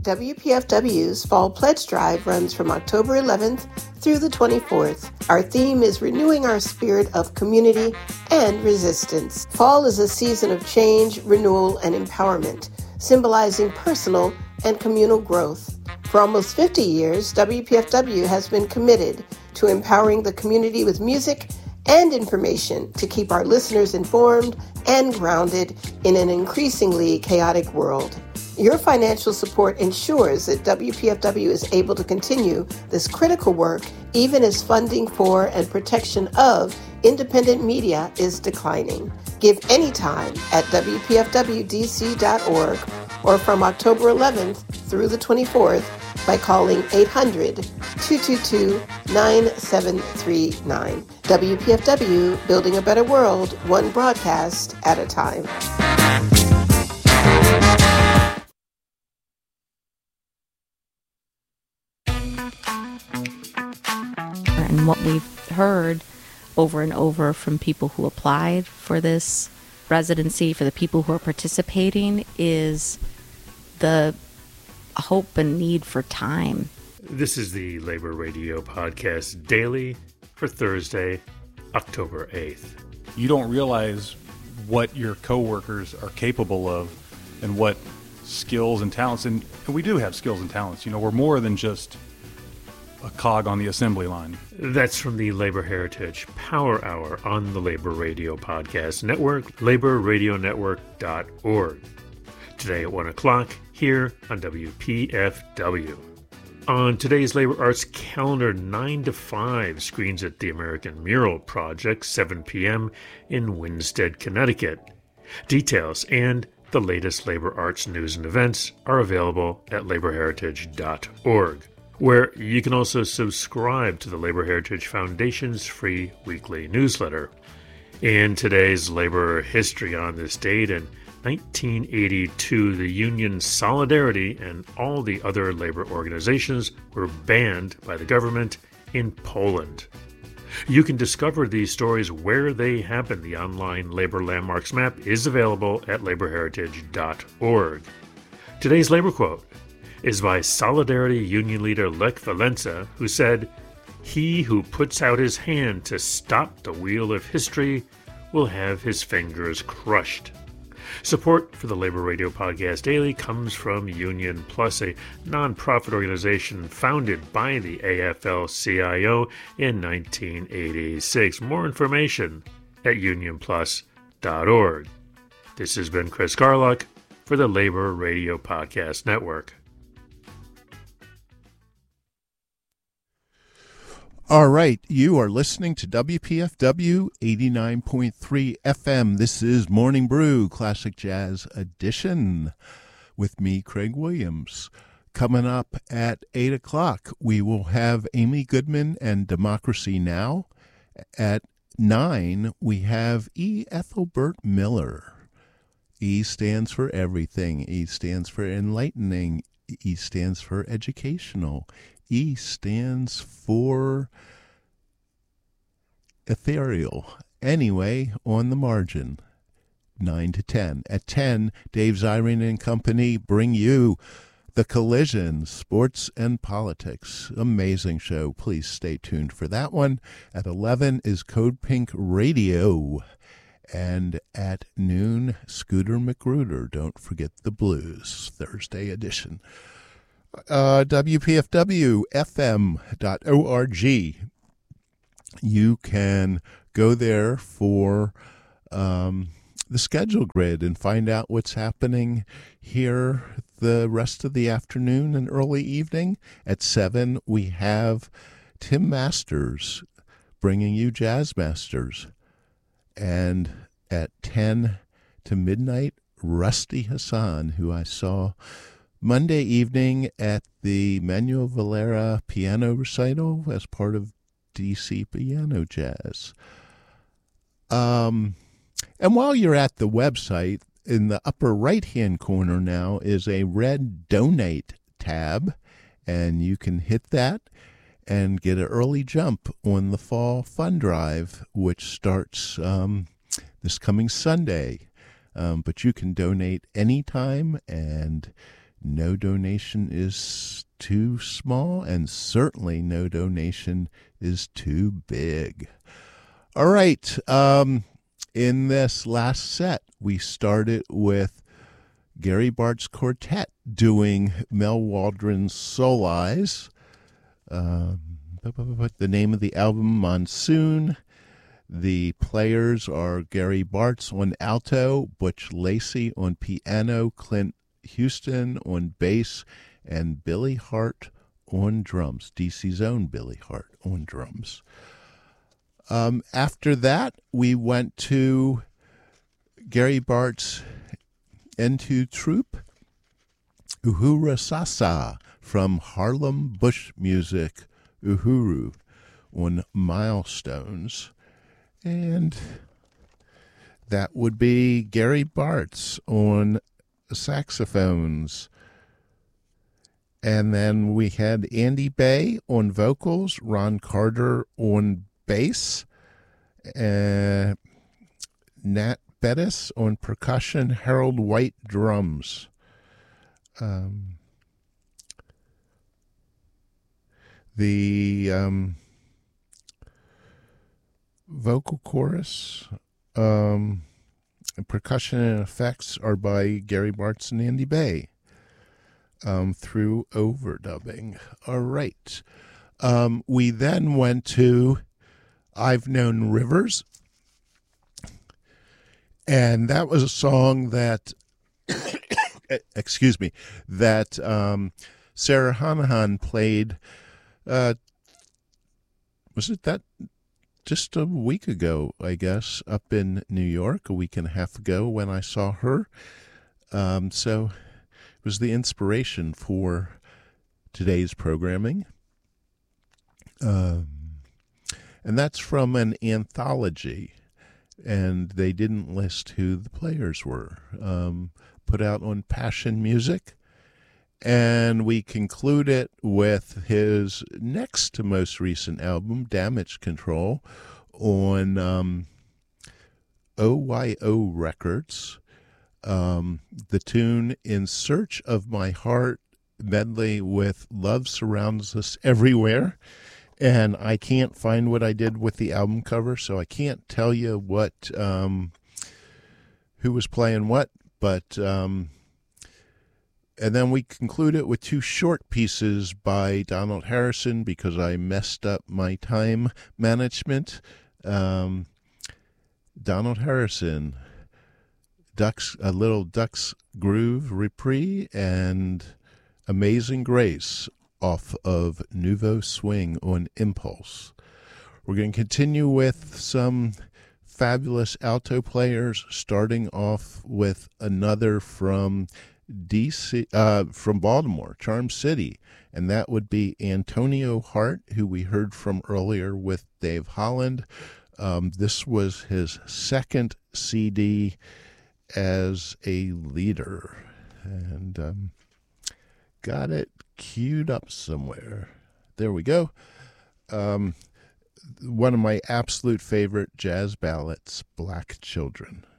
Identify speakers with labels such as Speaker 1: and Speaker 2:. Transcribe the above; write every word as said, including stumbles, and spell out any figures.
Speaker 1: W P F W's Fall Pledge Drive runs from October eleventh through the twenty-fourth. Our theme is renewing our spirit of community and resistance. Fall is a season of change, renewal, and empowerment, symbolizing personal and communal growth. For almost fifty years, W P F W has been committed to empowering the community with music and information to keep our listeners informed and grounded in an increasingly chaotic world. Your financial support ensures that W P F W is able to continue this critical work even as funding for and protection of independent media is declining. Give anytime at W P F W D C dot org or from October eleventh through the twenty-fourth by calling eight hundred, two two two, nine seven three nine. W P F W, building a better world, one broadcast at a time.
Speaker 2: And what we've heard over and over from people who applied for this residency, for the people who are participating, is the hope and need for time.
Speaker 3: This is the Labor Radio Podcast Daily for Thursday, October eighth.
Speaker 4: You don't realize what your coworkers are capable of and what skills and talents, and, and we do have skills and talents. You know, we're more than just a cog on the assembly line.
Speaker 3: That's from the Labor Heritage Power Hour on the Labor Radio Podcast Network, labor radio network dot org. Today at one o'clock here on W P F W. On today's Labor Arts calendar, nine to five screens at the American Mural Project, seven p.m. in Winstead, Connecticut. Details and the latest Labor Arts news and events are available at labor heritage dot org, where you can also subscribe to the Labor Heritage Foundation's free weekly newsletter. In today's labor history on this date, in nineteen eighty-two, the Union Solidarity and all the other labor organizations were banned by the government in Poland. You can discover these stories where they happen. The online Labor Landmarks map is available at labor heritage dot org. Today's labor quote is by Solidarity Union leader Lech Walesa, who said, "He who puts out his hand to stop the wheel of history will have his fingers crushed." Support for the Labor Radio Podcast Daily comes from Union Plus, a nonprofit organization founded by the A F L C I O in nineteen eighty-six. More information at union plus dot org. This has been Chris Garlock for the Labor Radio Podcast Network.
Speaker 5: All right, you are listening to W P F W eighty-nine point three F M. This is Morning Brew, Classic Jazz Edition, with me, Craig Williams. Coming up at eight o'clock, we will have Amy Goodman and Democracy Now! At nine, we have E. Ethelbert Miller. E stands for everything. E stands for enlightening. E stands for educational. E stands for ethereal. Anyway, on the margin, nine to ten. At ten, Dave Zirin and Company bring you The Collision, Sports and Politics. Amazing show. Please stay tuned for that one. At eleven is Code Pink Radio. And at noon, Scooter McGruder. Don't forget the blues, Thursday edition. Uh, W P F W F M dot org. You can go there for um, the schedule grid and find out what's happening here the rest of the afternoon and early evening. At seven, we have Tim Masters bringing you Jazz Masters. And at ten to midnight, Rusty Hassan, who I saw Monday evening at the Manuel Valera piano recital as part of D C Piano Jazz. Um, and while you're at the website, in the upper right-hand corner now is a red Donate tab, and you can hit that and get an early jump on the Fall Fund Drive, which starts um, this coming Sunday. Um, but you can donate anytime, and no donation is too small, and certainly no donation is too big. All right. Um, in this last set, we started with Gary Bartz Quartet doing Mel Waldron's Soul Eyes. Um, the name of the album, Monsoon. The players are Gary Bartz on alto, Butch Lacey on piano, Clint Houston on bass, and Billy Hart on drums. D C's own Billy Hart on drums. Um, after that, we went to Gary Bartz' N two Troupe, Uhuru Sasa from Harlem Bush Music, Uhuru on Milestones. And that would be Gary Bartz on saxophones. And then we had Andy Bay on vocals, Ron Carter on bass, uh, Nat Bettis on percussion, Harold White drums. Um, the um, vocal chorus, um, and percussion and effects are by Gary Bartz and Andy Bay um, through overdubbing. All right. Um, we then went to I've Known Rivers, and that was a song that, excuse me, that um, Sarah Hanahan played, uh, was it that just a week ago, I guess, up in New York, a week and a half ago when I saw her. Um, so it was the inspiration for today's programming. Um, and that's from an anthology, and they didn't list who the players were. Um, put out on Passion Music. And we conclude it with his next to most recent album, Damage Control, on um, O Y O Records. Um, the tune In Search of My Heart medley with Love Surrounds Us Everywhere. And I can't find what I did with the album cover, so I can't tell you what um, who was playing what, but... Um, And then we conclude it with two short pieces by Donald Harrison because I messed up my time management. Um, Donald Harrison, Ducks, a little Ducks Groove Repris, and Amazing Grace off of Nouveau Swing on Impulse. We're going to continue with some fabulous alto players, starting off with another from D C, uh, from Baltimore, Charm City, and that would be Antonio Hart, who we heard from earlier with Dave Holland. Um, this was his second C D as a leader, and um, got it queued up somewhere. There we go. Um, one of my absolute favorite jazz ballads, Black Children.